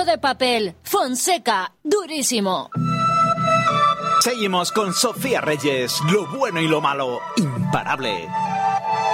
Mundo de Papel. Fonseca, durísimo. Seguimos con Sofía Reyes, lo bueno y lo malo, imparable.